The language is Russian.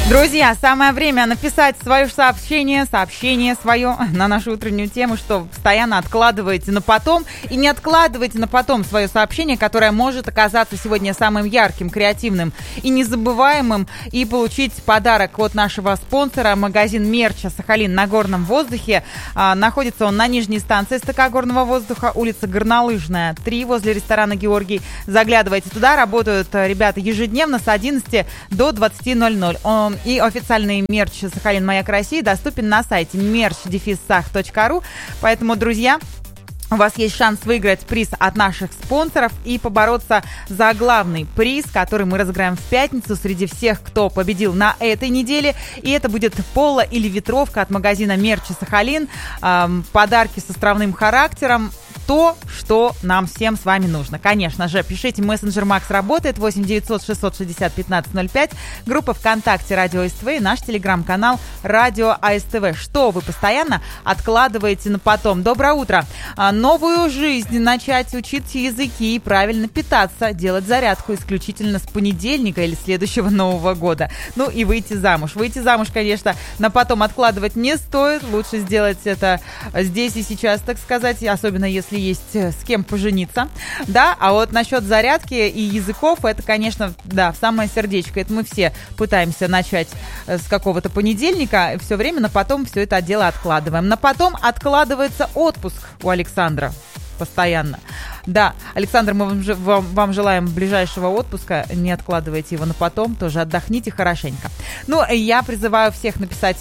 Друзья, самое время написать свое сообщение свое на нашу утреннюю тему, что постоянно откладываете на потом. И не откладывайте на потом свое сообщение, которое может оказаться сегодня самым ярким, креативным и незабываемым, и получить подарок от нашего спонсора, магазин мерча «Сахалин» на Горном воздухе. Находится он на нижней станции СТК Горного воздуха, улица Горнолыжная, 3, возле ресторана «Георгий». Заглядывайте туда, работают ребята ежедневно с 11 до 20:00. И официальный мерч «Сахалин Маяк России» доступен на сайте merch-sах.ru. Поэтому, друзья, у вас есть шанс выиграть приз от наших спонсоров и побороться за главный приз, который мы разыграем в пятницу среди всех, кто победил на этой неделе. И это будет поло или ветровка от магазина мерча «Сахалин». Подарки с островным характером. То, что нам всем с вами нужно. Конечно же, пишите, мессенджер Макс работает, 8 900 660 1505, группа ВКонтакте Радио СТВ и наш телеграм-канал Радио АСТВ. Что вы постоянно откладываете на потом? Доброе утро! Новую жизнь, начать учить языки и правильно питаться, делать зарядку исключительно с понедельника или следующего Нового года. Ну и выйти замуж. Выйти замуж, конечно, на потом откладывать не стоит. Лучше сделать это здесь и сейчас, так сказать, особенно если есть с кем пожениться, да, а вот насчет зарядки и языков, это, конечно, да, в самое сердечко, это мы все пытаемся начать с какого-то понедельника, все время на потом все это дело откладываем. На потом откладывается отпуск у Александра постоянно. Да, Александр, мы вам желаем ближайшего отпуска, не откладывайте его на потом, тоже отдохните хорошенько. Ну, я призываю всех написать